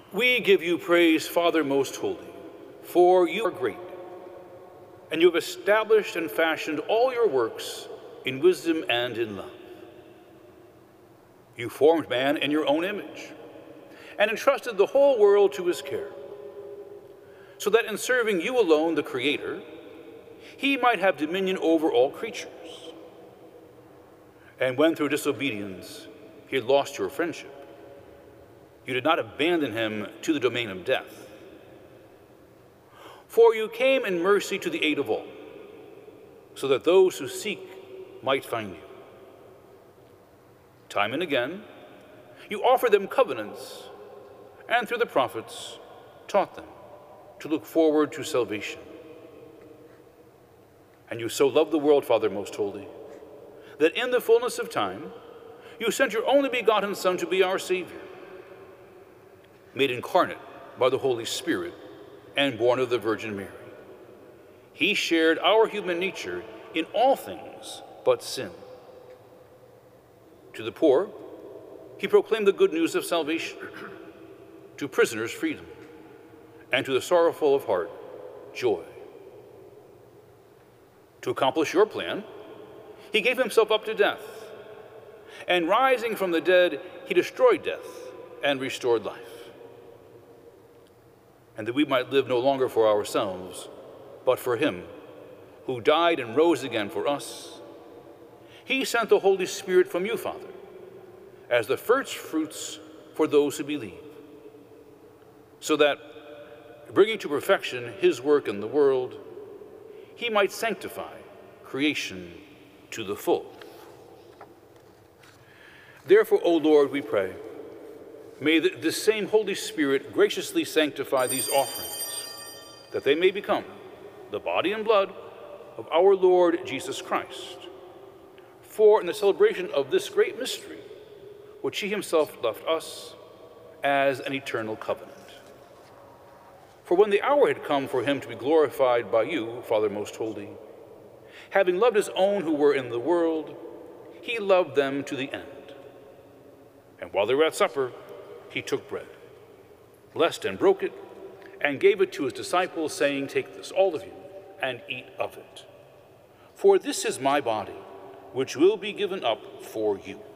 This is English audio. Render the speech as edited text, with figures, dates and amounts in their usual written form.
We give you praise, Father most holy, for you are great, and you have established and fashioned all your works in wisdom and in love. You formed man in your own image and entrusted the whole world to his care, so that in serving you alone, the Creator, he might have dominion over all creatures. And when through disobedience he had lost your friendship, you did not abandon him to the domain of death. For you came in mercy to the aid of all, so that those who seek might find you. Time and again, you offered them covenants, and through the prophets taught them to look forward to salvation. And you so loved the world, Father most holy, that in the fullness of time you sent your only begotten Son to be our Savior, made incarnate by the Holy Spirit and born of the Virgin Mary. He shared our human nature in all things but sin. To the poor, he proclaimed the good news of salvation, to prisoners freedom, and to the sorrowful of heart joy. To accomplish your plan, he gave himself up to death, and rising from the dead, he destroyed death and restored life. And that we might live no longer for ourselves, but for him who died and rose again for us, he sent the Holy Spirit from you, Father, as the first fruits for those who believe, so that, bringing to perfection his work in the world, he might sanctify creation to the full. Therefore, O Lord, we pray, may this same Holy Spirit graciously sanctify these offerings, that they may become the body and blood of our Lord Jesus Christ. For in the celebration of this great mystery, which he himself left us as an eternal covenant. For when the hour had come for him to be glorified by you, Father most holy, having loved his own who were in the world, he loved them to the end. And while they were at supper, he took bread, blessed and broke it, and gave it to his disciples, saying, "Take this, all of you, and eat of it. For this is my body, which will be given up for you."